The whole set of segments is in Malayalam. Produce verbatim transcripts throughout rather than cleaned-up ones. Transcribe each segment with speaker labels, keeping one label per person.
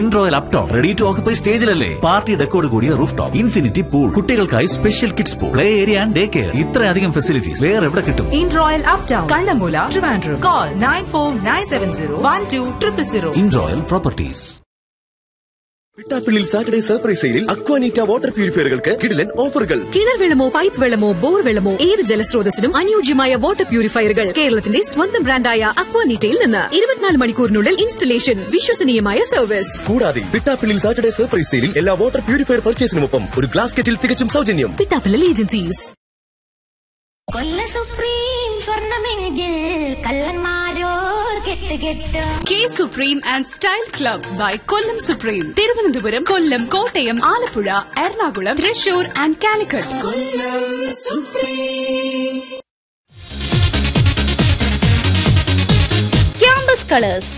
Speaker 1: ഇൻട്രോയൽ Upton ready to occupy സ്റ്റേജിലല്ലേ. Party ഡെക്കോട് കൂടിയ റൂഫ് ടോപ്പ്, ഇൻഫിനിറ്റി പൂൾ, കുട്ടികൾക്കായി special kids pool, play area and day care. ഇത്രയധികം ഫെസിലിറ്റീസ് വേറെ എവിടെ കിട്ടും?
Speaker 2: ഇൻട്രോയൽ uptown, Kannammoola, Trivandrum. Call nine four nine seven zero one two triple zero.
Speaker 1: ഇൻട്രോയൽ properties.
Speaker 3: Pittappillil Saturday surprise സെയിലിൽ അക്വാനീറ്റ വാട്ടർ പ്യൂരിഫയറുകൾക്ക് കിടിലൻ ഓഫറുകൾ.
Speaker 2: കിണർ വെള്ളമോ പൈപ്പ് വെള്ളമോ ബോർ വെള്ളമോ ഏത് ജലസ്രോതസ്സിനും അനുയോജ്യമായ വാട്ടർ പ്യൂരിഫയറുകൾ കേരളത്തിന്റെ സ്വന്തം ബ്രാൻഡായ അക്വാനീറ്റയിൽ നിന്ന് ഇരുപത്തിനാല് മണിക്കൂറിനുള്ളിൽ ഇൻസ്റ്റലേഷൻ, വിശ്വസനീയമായ സർവീസ്.
Speaker 3: കൂടാതെ പിട്ടാപ്പിള്ളിൽ സാറ്റർഡേ സർപ്രൈസ് സെയിലിൽ എല്ലാ വാട്ടർ പ്യൂരിഫയർ പർച്ചേസിനുമൊപ്പം ഒരു ഗ്ലാസ് കെറ്റിൽ തികച്ചും സൗജന്യം.
Speaker 2: പിട്ടാപ്പിള്ളൽ ഏജൻസീസ്.
Speaker 4: കൊല്ല സുപ്രീം സ്വർണമെങ്കിൽ കള്ളന്മാരോ കെട്ട് കെട്ട്.
Speaker 5: K supreme and style club by Kollam supreme. Thiruvananthapuram, Kollam, Kottayam, Alappuzha, Ernakulam, Thrissur and Calicut. Kollam supreme.
Speaker 6: Campus colours.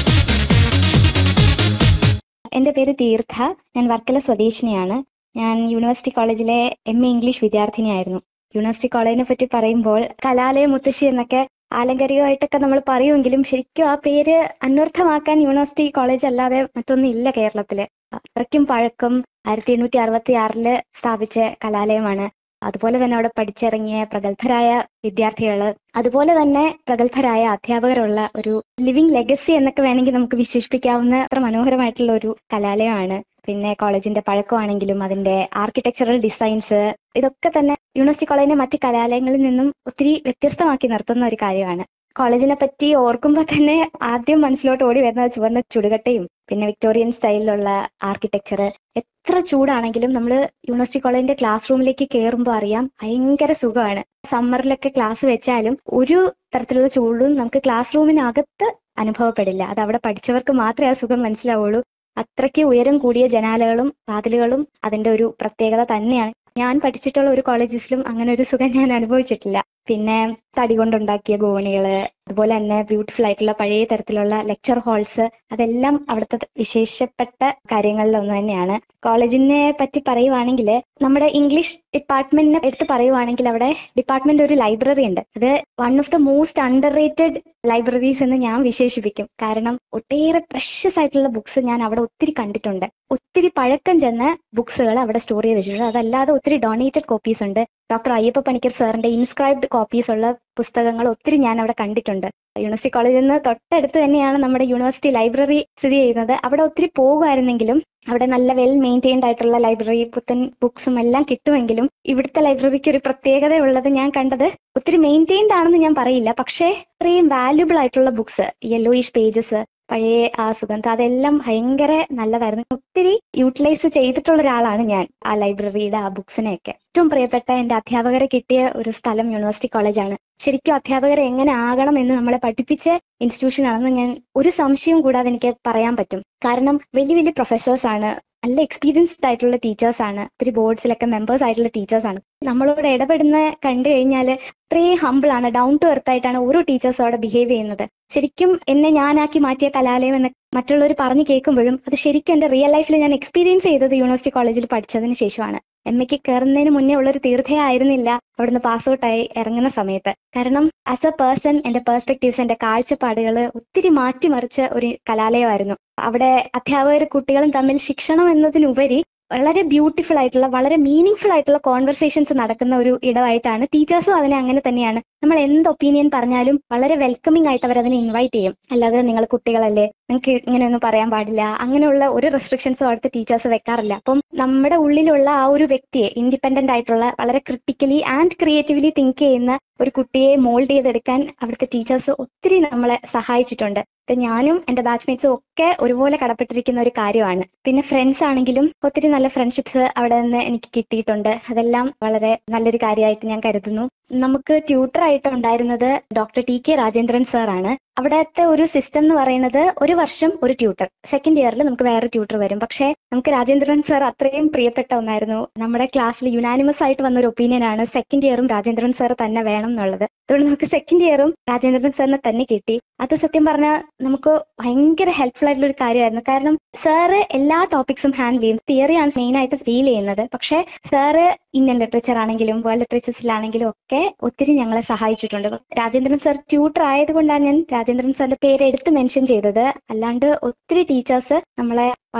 Speaker 7: എന്റെ പേര് തീർത്ഥ. ഞാൻ വർക്കല സ്വദേശിനിയാണ്. ഞാൻ യൂണിവേഴ്സിറ്റി കോളേജിലെ എം എ ഇംഗ്ലീഷ് വിദ്യാർത്ഥിനിയായിരുന്നു. യൂണിവേഴ്സിറ്റി കോളേജിനെ പറ്റി പറയുമ്പോൾ കലാലയ മുത്തശ്ശി എന്നൊക്കെ ആലങ്കാരികമായിട്ടൊക്കെ നമ്മൾ പറയുമെങ്കിലും ശരിക്കും ആ പേര് അന്വർത്ഥമാക്കാൻ യൂണിവേഴ്സിറ്റി കോളേജ് അല്ലാതെ മറ്റൊന്നും ഇല്ല കേരളത്തില്. അത്രയ്ക്കും പഴക്കം. ആയിരത്തി എണ്ണൂറ്റി അറുപത്തി ആറില് സ്ഥാപിച്ച കലാലയമാണ്. അതുപോലെ തന്നെ അവിടെ പഠിച്ചിറങ്ങിയ പ്രഗത്ഭരായ വിദ്യാർത്ഥികള്, അതുപോലെ തന്നെ പ്രഗത്ഭരായ അധ്യാപകരുള്ള ഒരു ലിവിങ് ലെഗസി എന്നൊക്കെ വേണമെങ്കിൽ നമുക്ക് വിശേഷിപ്പിക്കാവുന്ന അത്ര മനോഹരമായിട്ടുള്ള ഒരു കലാലയമാണ്. പിന്നെ കോളേജിന്റെ പഴക്കമാണെങ്കിലും അതിന്റെ ആർക്കിടെക്ചറൽ ഡിസൈൻസ്, ഇതൊക്കെ തന്നെ യൂണിവേഴ്സിറ്റി കോളേജിനെ മറ്റ് കലാലയങ്ങളിൽ നിന്നും ഒത്തിരി വ്യത്യസ്തമാക്കി നിർത്തുന്ന ഒരു കാര്യമാണ്. കോളേജിനെ പറ്റി ഓർക്കുമ്പോൾ തന്നെ ആദ്യം മനസ്സിലോട്ട് ഓടി വരുന്നത് ചുവന്ന ചുടുകട്ടയും പിന്നെ വിക്ടോറിയൻ സ്റ്റൈലിലുള്ള ആർക്കിടെക്ചർ. എത്ര ചൂടാണെങ്കിലും നമ്മൾ യൂണിവേഴ്സിറ്റി കോളേജിന്റെ ക്ലാസ് റൂമിലേക്ക് കയറുമ്പോൾ അറിയാം ഭയങ്കര സുഖമാണ്. സമ്മറിലൊക്കെ ക്ലാസ് വെച്ചാലും ഒരു തരത്തിലുള്ള ചൂടും നമുക്ക് ക്ലാസ് റൂമിനകത്ത് അനുഭവപ്പെടില്ല. അത് അവിടെ പഠിച്ചവർക്ക് മാത്രമേ ആ സുഖം മനസ്സിലാവുള്ളൂ. അത്രയ്ക്ക് ഉയരം കൂടിയ ജനാലകളും വാതിലുകളും അതിന്റെ ഒരു പ്രത്യേകത തന്നെയാണ്. ഞാൻ പഠിച്ചിട്ടുള്ള ഒരു കോളേജസിലും അങ്ങനെ ഒരു സുഖം ഞാൻ അനുഭവിച്ചിട്ടില്ല. പിന്നെ തടി കൊണ്ടുണ്ടാക്കിയ ഗോവണികള്, അതുപോലെ തന്നെ ബ്യൂട്ടിഫുൾ ആയിട്ടുള്ള പഴയ തരത്തിലുള്ള ലെക്ചർ ഹാൾസ്, അതെല്ലാം അവിടുത്തെ വിശേഷപ്പെട്ട കാര്യങ്ങളിൽ ഒന്ന് തന്നെയാണ്. കോളേജിനെ പറ്റി പറയുവാണെങ്കിൽ നമ്മുടെ ഇംഗ്ലീഷ് ഡിപ്പാർട്ട്മെന്റിനെ എടുത്ത് പറയുവാണെങ്കിൽ അവിടെ ഡിപ്പാർട്ട്മെന്റ് ഒരു ലൈബ്രറി ഉണ്ട്. അത് one of the most under rated libraries എന്ന് ഞാൻ വിശേഷിപ്പിക്കും. കാരണം ഒട്ടേറെ പ്രഷ്യസ് ആയിട്ടുള്ള ബുക്സ് ഞാൻ അവിടെ ഒത്തിരി കണ്ടിട്ടുണ്ട്. ഒത്തിരി പഴക്കം ചെന്ന ബുക്സുകൾ അവിടെ സ്റ്റോർ ചെയ്ത് വെച്ചിട്ടുണ്ട്. അതല്ലാതെ ഒത്തിരി ഡൊണേറ്റഡ് കോപ്പീസ് ഉണ്ട്. ഡോക്ടർ അയ്യപ്പ പണിക്കർ സാറിന്റെ ഇൻസ്ക്രൈബ്ഡ് കോപ്പീസ് ഉള്ള പുസ്തകങ്ങൾ ഒത്തിരി ഞാൻ അവിടെ കണ്ടിട്ടുണ്ട്. യൂണിവേഴ്സിറ്റി കോളേജിൽ നിന്ന് തൊട്ടടുത്ത് തന്നെയാണ് നമ്മുടെ യൂണിവേഴ്സിറ്റി ലൈബ്രറി സ്ഥിതി ചെയ്യുന്നത്. അവിടെ ഒത്തിരി പോകുമായിരുന്നെങ്കിലും അവിടെ നല്ല വെൽ മെയിൻറ്റെയിൻഡ് ആയിട്ടുള്ള ലൈബ്രറി, പുത്തൻ ബുക്സും എല്ലാം കിട്ടുമെങ്കിലും ഇവിടുത്തെ ലൈബ്രറിക്ക് ഒരു പ്രത്യേകത ഉള്ളത് ഞാൻ കണ്ടത്, ഒത്തിരി മെയിൻറ്റെയിൻഡ് ആണെന്ന് ഞാൻ പറയില്ല, പക്ഷേ അത്രയും വാല്യുബിൾ ആയിട്ടുള്ള ബുക്സ്, യെല്ലോയിഷ് പേജസ്, പഴയ ആ സുഗന്ധം, അതെല്ലാം ഭയങ്കര നല്ലതായിരുന്നു. ഒത്തിരി യൂട്ടിലൈസ് ചെയ്തിട്ടുള്ള ഒരാളാണ് ഞാൻ ആ ലൈബ്രറിയുടെ ആ ബുക്സിനെയൊക്കെ. ഏറ്റവും പ്രിയപ്പെട്ട എൻ്റെ അധ്യാപകരെ കിട്ടിയ ഒരു സ്ഥലം യൂണിവേഴ്സിറ്റി കോളേജാണ്. ശരിക്കും അധ്യാപകരെ എങ്ങനെ ആകണം എന്ന് നമ്മളെ പഠിപ്പിച്ച ഇൻസ്റ്റിറ്റ്യൂഷൻ ആണെന്ന് ഞാൻ ഒരു സംശയവും കൂടാതെ എനിക്ക് പറയാൻ പറ്റും. കാരണം വലിയ വലിയ പ്രൊഫസേഴ്സ് ആണ്, നല്ല എക്സ്പീരിയൻസ്ഡ് ആയിട്ടുള്ള ടീച്ചേഴ്സ് ആണ്, ഒത്തിരി ബോർഡ്സിലൊക്കെ മെമ്പേഴ്സ് ആയിട്ടുള്ള ടീച്ചേഴ്സ് ആണ്. നമ്മളോട് ഇടപെടുന്ന കണ്ടു കഴിഞ്ഞാൽ അത്രയും ഹംബിൾ ആണ്, ഡൗൺ ടു എർത്ത് ആയിട്ടാണ് ഓരോ ടീച്ചേഴ്സും അവിടെ ബിഹേവ് ചെയ്യുന്നത്. ശരിക്കും എന്നെ ഞാനാക്കി മാറ്റിയ കലാലയം എന്ന് മറ്റുള്ളവർ പറഞ്ഞു കേൾക്കുമ്പോഴും അത് ശരിക്കും എൻ്റെ റിയൽ ലൈഫിൽ ഞാൻ എക്സ്പീരിയൻസ് ചെയ്തത് യൂണിവേഴ്സിറ്റി കോളേജിൽ പഠിച്ചതിന് ശേഷമാണ്. എം എക്ക് കയറുന്നതിന് മുന്നേ ഉള്ളൊരു തീർത്ഥയായിരുന്നില്ല അവിടുന്ന് പാസ് ഔട്ടായി ഇറങ്ങുന്ന സമയത്ത്. കാരണം ആസ് എ പേഴ്സൺ എൻ്റെ പേഴ്സ്പെക്റ്റീവ്സ്, എൻ്റെ കാഴ്ചപ്പാടുകൾ ഒത്തിരി മാറ്റിമറിച്ച ഒരു കലാലയമായിരുന്നു. അവിടെ അധ്യാപകർ കുട്ടികളും തമ്മിൽ ശിക്ഷണം എന്നതിനുപരി വളരെ ബ്യൂട്ടിഫുൾ ആയിട്ടുള്ള, വളരെ മീനിങ് ആയിട്ടുള്ള കോൺവെർസേഷൻസ് നടക്കുന്ന ഒരു ഇടമായിട്ടാണ്. ടീച്ചേഴ്സും അതിനെ അങ്ങനെ തന്നെയാണ്. നമ്മൾ എന്ത് ഒപ്പീനിയൻ പറഞ്ഞാലും വളരെ വെൽക്കമിങ് ആയിട്ട് അവർ അതിനെ ഇൻവൈറ്റ് ചെയ്യും. അല്ലാതെ നിങ്ങൾ കുട്ടികളല്ലേ, നിങ്ങൾക്ക് ഇങ്ങനെയൊന്നും പറയാൻ പാടില്ല, അങ്ങനെയുള്ള ഒരു റെസ്ട്രിക്ഷൻസും അവിടുത്തെ ടീച്ചേഴ്സ് വെക്കാറില്ല. അപ്പം നമ്മുടെ ഉള്ളിലുള്ള ആ ഒരു വ്യക്തിയെ, ഇൻഡിപെൻഡന്റ് ആയിട്ടുള്ള, വളരെ ക്രിട്ടിക്കലി ആൻഡ് ക്രിയേറ്റീവ്ലി തിങ്ക് ചെയ്യുന്ന ഒരു കുട്ടിയെ മോൾഡ് ചെയ്തെടുക്കാൻ അവിടുത്തെ ടീച്ചേഴ്സ് ഒത്തിരി നമ്മളെ സഹായിച്ചിട്ടുണ്ട്. ഞാനും എൻ്റെ ബാച്ച്മേറ്റ്സും ഒക്കെ ഒരുപോലെ കടപ്പെട്ടിരിക്കുന്ന ഒരു കാര്യമാണ്. പിന്നെ ഫ്രണ്ട്സ് ആണെങ്കിലും ഒത്തിരി നല്ല ഫ്രണ്ട്ഷിപ്സ് അവിടെ നിന്ന് എനിക്ക് കിട്ടിയിട്ടുണ്ട്. അതെല്ലാം വളരെ നല്ലൊരു കാര്യമായിട്ട് ഞാൻ കരുതുന്നു. നമുക്ക് ട്യൂട്ടർ ആയിട്ട് ഉണ്ടായിരുന്നത് doctor T K Rajendran sir ആണ്. അവിടത്തെ ഒരു സിസ്റ്റം എന്ന് പറയുന്നത് ഒരു വർഷം ഒരു ട്യൂട്ടർ, സെക്കൻഡ് ഇയറിൽ നമുക്ക് വേറെ ട്യൂട്ടർ വരും. പക്ഷേ നമുക്ക് രാജേന്ദ്രൻ സാർ അത്രയും പ്രിയപ്പെട്ട ഒന്നായിരുന്നു. നമ്മുടെ ക്ലാസ്സിൽ യുനാനിമസ് ആയിട്ട് വന്നൊരു ഒപ്പീനിയൻ ആണ് സെക്കൻഡ് ഇയറും രാജേന്ദ്രൻ സാർ തന്നെ വേണം എന്നുള്ളത്. അതുകൊണ്ട് നമുക്ക് സെക്കൻഡ് ഇയറും രാജേന്ദ്രൻ സാറിനെ തന്നെ കിട്ടി. അത് സത്യം പറഞ്ഞാൽ നമുക്ക് ഭയങ്കര ഹെൽപ്ഫുൾ ആയിട്ടുള്ള ഒരു കാര്യമായിരുന്നു. കാരണം സാറ് എല്ലാ ടോപ്പിക്സും ഹാൻഡിൽ ചെയ്യും. തിയറിയാണ് മെയിൻ ആയിട്ട് ഫീൽ ചെയ്യുന്നത്. പക്ഷേ സാറ് ഇന്ത്യൻ ലിറ്ററേച്ചർ ആണെങ്കിലും വേൾഡ് ലിറ്ററേച്ചേഴ്സിലാണെങ്കിലും ഒക്കെ ഒത്തിരി ഞങ്ങളെ സഹായിച്ചിട്ടുണ്ട്. രാജേന്ദ്രൻ സാർ ട്യൂട്ടർ ആയതുകൊണ്ടാണ് ഞാൻ രാജേന്ദ്രൻ സാറിന്റെ പേര് എടുത്ത് മെൻഷൻ ചെയ്തത്. അല്ലാണ്ട് ഒത്തിരി ടീച്ചേഴ്സ് നമ്മളെ